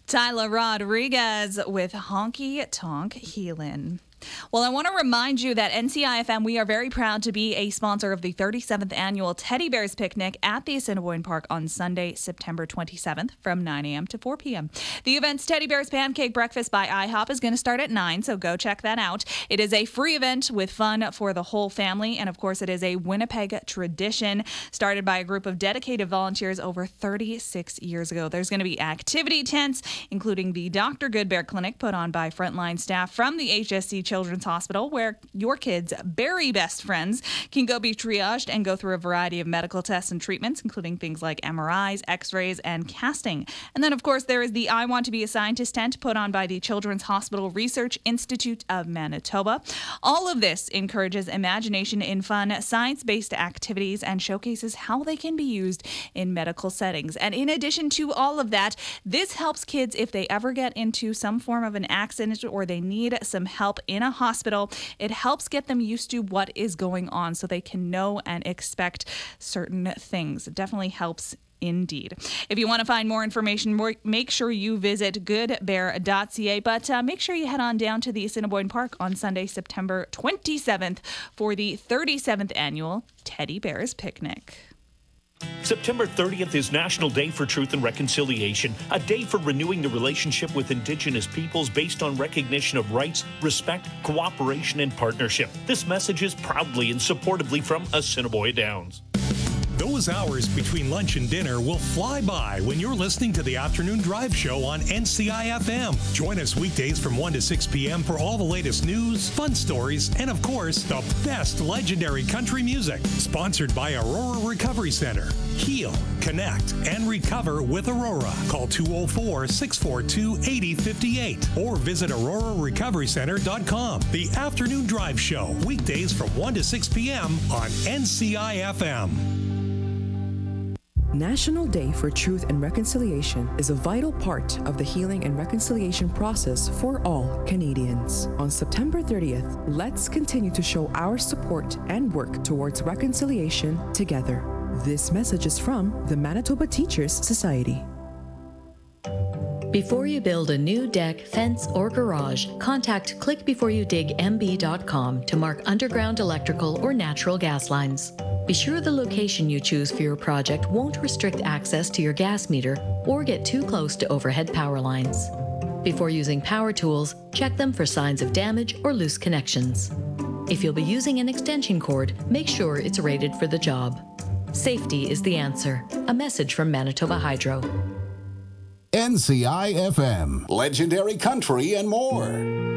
Tyler Rodriguez with Honky Tonk Healin'. Well, I want to remind you that NCIFM, we are very proud to be a sponsor of the 37th annual Teddy Bears Picnic at the Assiniboine Park on Sunday, September 27th from 9 a.m. to 4 p.m. The event's Teddy Bears Pancake Breakfast by IHOP is going to start at 9, so go check that out. It is a free event with fun for the whole family, and of course, it is a Winnipeg tradition started by a group of dedicated volunteers over 36 years ago. There's going to be activity tents, including the Dr. Goodbear Clinic put on by frontline staff from the HSC Children's Hospital, where your kids' berry best friends can go be triaged and go through a variety of medical tests and treatments, including things like MRIs, x-rays, and casting. And then, of course, there is the I Want to Be a Scientist tent put on by the Children's Hospital Research Institute of Manitoba. All of this encourages imagination in fun, science-based activities and showcases how they can be used in medical settings. And in addition to all of that, this helps kids if they ever get into some form of an accident or they need some help in a hospital. It helps get them used to what is going on so they can know and expect certain things. It definitely helps indeed. If you want to find more information, make sure you visit goodbear.ca, but make sure you head on down to the Assiniboine Park on Sunday, September 27th for the 37th annual Teddy Bears Picnic. September 30th is National Day for Truth and Reconciliation, a day for renewing the relationship with Indigenous peoples based on recognition of rights, respect, cooperation, and partnership. This message is proudly and supportively from Assiniboia Downs. Those hours between lunch and dinner will fly by when you're listening to the Afternoon Drive Show on NCIFM. Join us weekdays from 1 to 6 p.m. for all the latest news, fun stories, and of course, the best legendary country music. Sponsored by Aurora Recovery Center. Heal, connect, and recover with Aurora. Call 204-642-8058 or visit aurorarecoverycenter.com. The Afternoon Drive Show, weekdays from 1 to 6 p.m. on NCIFM. National Day for Truth and Reconciliation is a vital part of the healing and reconciliation process for all Canadians. On September 30th, let's continue to show our support and work towards reconciliation together. This message is from the Manitoba Teachers Society. Before you build a new deck, fence, or garage, contact clickbeforeyoudigmb.com to mark underground electrical or natural gas lines. Be sure the location you choose for your project won't restrict access to your gas meter or get too close to overhead power lines. Before using power tools, check them for signs of damage or loose connections. If you'll be using an extension cord, make sure it's rated for the job. Safety is the answer. A message from Manitoba Hydro. NCIFM, legendary country and more.